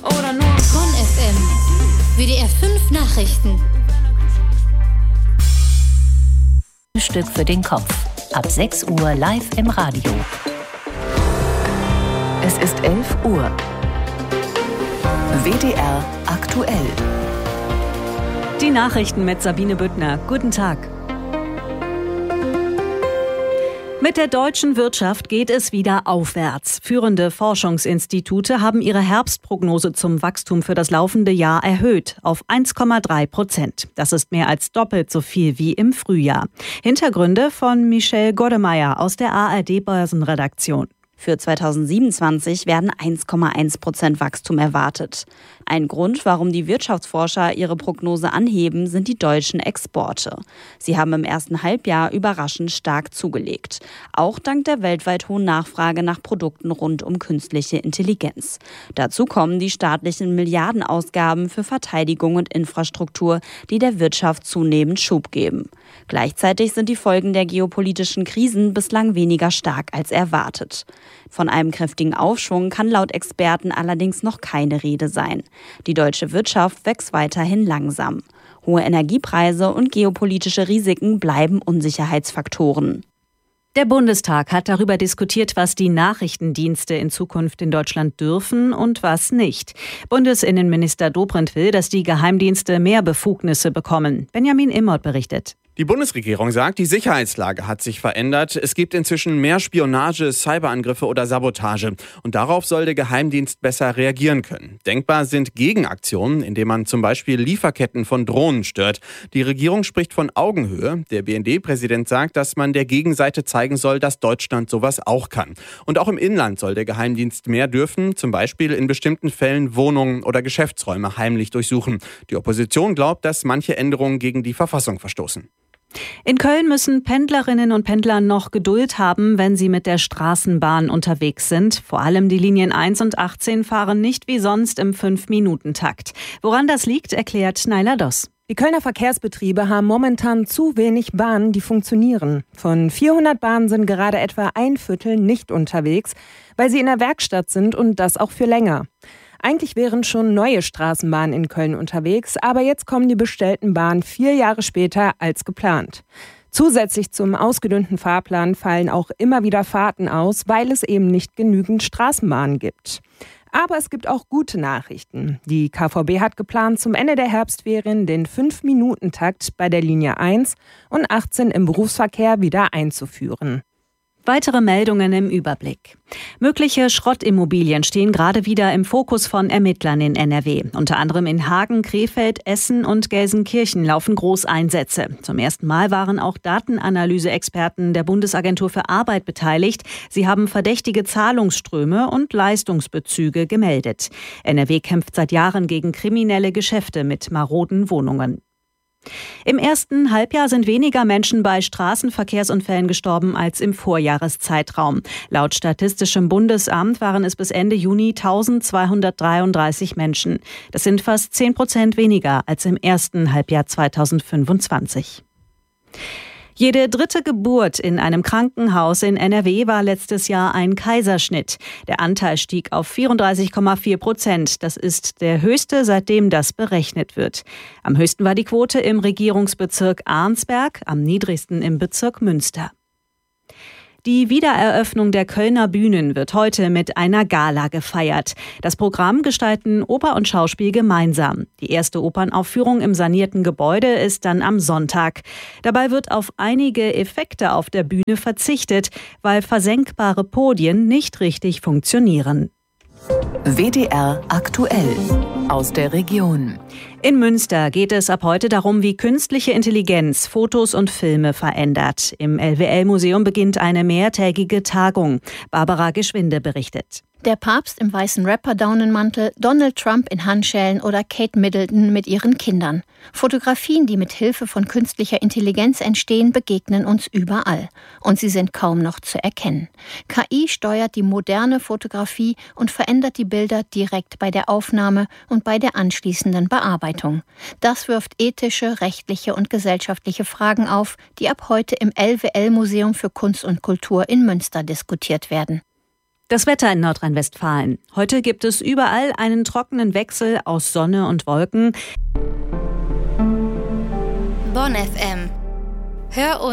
oder nur Bonn FM. WDR 5 Nachrichten. Stück für den Kopf. Ab 6 Uhr live im Radio. Es ist 11 Uhr. WDR aktuell. Die Nachrichten mit Sabine Büttner. Guten Tag. Mit der deutschen Wirtschaft geht es wieder aufwärts. Führende Forschungsinstitute haben ihre Herbstprognose zum Wachstum für das laufende Jahr erhöht auf 1,3%. Das ist mehr als doppelt so viel wie im Frühjahr. Hintergründe von Michelle Goddemeyer aus der ARD-Börsenredaktion. Für 2027 werden 1,1% Wachstum erwartet. Ein Grund, warum die Wirtschaftsforscher ihre Prognose anheben, sind die deutschen Exporte. Sie haben im ersten Halbjahr überraschend stark zugelegt. Auch dank der weltweit hohen Nachfrage nach Produkten rund um künstliche Intelligenz. Dazu kommen die staatlichen Milliardenausgaben für Verteidigung und Infrastruktur, die der Wirtschaft zunehmend Schub geben. Gleichzeitig sind die Folgen der geopolitischen Krisen bislang weniger stark als erwartet. Von einem kräftigen Aufschwung kann laut Experten allerdings noch keine Rede sein. Die deutsche Wirtschaft wächst weiterhin langsam. Hohe Energiepreise und geopolitische Risiken bleiben Unsicherheitsfaktoren. Der Bundestag hat darüber diskutiert, was die Nachrichtendienste in Zukunft in Deutschland dürfen und was nicht. Bundesinnenminister Dobrindt will, dass die Geheimdienste mehr Befugnisse bekommen. Benjamin Immert berichtet. Die Bundesregierung sagt, die Sicherheitslage hat sich verändert. Es gibt inzwischen mehr Spionage, Cyberangriffe oder Sabotage. Und darauf soll der Geheimdienst besser reagieren können. Denkbar sind Gegenaktionen, indem man zum Beispiel Lieferketten von Drohnen stört. Die Regierung spricht von Augenhöhe. Der BND-Präsident sagt, dass man der Gegenseite zeigen soll, dass Deutschland sowas auch kann. Und auch im Inland soll der Geheimdienst mehr dürfen, zum Beispiel in bestimmten Fällen Wohnungen oder Geschäftsräume heimlich durchsuchen. Die Opposition glaubt, dass manche Änderungen gegen die Verfassung verstoßen. In Köln müssen Pendlerinnen und Pendler noch Geduld haben, wenn sie mit der Straßenbahn unterwegs sind. Vor allem die Linien 1 und 18 fahren nicht wie sonst im 5-Minuten-Takt. Woran das liegt, erklärt Naila Doss. Die Kölner Verkehrsbetriebe haben momentan zu wenig Bahnen, die funktionieren. Von 400 Bahnen sind gerade etwa 1/4 nicht unterwegs, weil sie in der Werkstatt sind und das auch für länger. Eigentlich wären schon neue Straßenbahnen in Köln unterwegs, aber jetzt kommen die bestellten Bahnen 4 Jahre später als geplant. Zusätzlich zum ausgedünnten Fahrplan fallen auch immer wieder Fahrten aus, weil es eben nicht genügend Straßenbahnen gibt. Aber es gibt auch gute Nachrichten. Die KVB hat geplant, zum Ende der Herbstferien den 5-Minuten-Takt bei der Linie 1 und 18 im Berufsverkehr wieder einzuführen. Weitere Meldungen im Überblick. Mögliche Schrottimmobilien stehen gerade wieder im Fokus von Ermittlern in NRW. Unter anderem in Hagen, Krefeld, Essen und Gelsenkirchen laufen Großeinsätze. Zum ersten Mal waren auch Datenanalyse-Experten der Bundesagentur für Arbeit beteiligt. Sie haben verdächtige Zahlungsströme und Leistungsbezüge gemeldet. NRW kämpft seit Jahren gegen kriminelle Geschäfte mit maroden Wohnungen. Im ersten Halbjahr sind weniger Menschen bei Straßenverkehrsunfällen gestorben als im Vorjahreszeitraum. Laut Statistischem Bundesamt waren es bis Ende Juni 1233 Menschen. Das sind fast 10% weniger als im ersten Halbjahr 2025. Jede dritte Geburt in einem Krankenhaus in NRW war letztes Jahr ein Kaiserschnitt. Der Anteil stieg auf 34,4%. Das ist der höchste, seitdem das berechnet wird. Am höchsten war die Quote im Regierungsbezirk Arnsberg, am niedrigsten im Bezirk Münster. Die Wiedereröffnung der Kölner Bühnen wird heute mit einer Gala gefeiert. Das Programm gestalten Oper und Schauspiel gemeinsam. Die erste Opernaufführung im sanierten Gebäude ist dann am Sonntag. Dabei wird auf einige Effekte auf der Bühne verzichtet, weil versenkbare Podien nicht richtig funktionieren. WDR aktuell aus der Region. In Münster geht es ab heute darum, wie künstliche Intelligenz Fotos und Filme verändert. Im LWL-Museum beginnt eine mehrtägige Tagung. Barbara Geschwinde berichtet. Der Papst im weißen Rapper-Daunenmantel, Donald Trump in Handschellen oder Kate Middleton mit ihren Kindern. Fotografien, die mit Hilfe von künstlicher Intelligenz entstehen, begegnen uns überall. Und sie sind kaum noch zu erkennen. KI steuert die moderne Fotografie und verändert die Bilder direkt bei der Aufnahme und bei der anschließenden Bearbeitung. Das wirft ethische, rechtliche und gesellschaftliche Fragen auf, die ab heute im LWL-Museum für Kunst und Kultur in Münster diskutiert werden. Das Wetter in Nordrhein-Westfalen. Heute gibt es überall einen trockenen Wechsel aus Sonne und Wolken. Bonn FM. Hör uns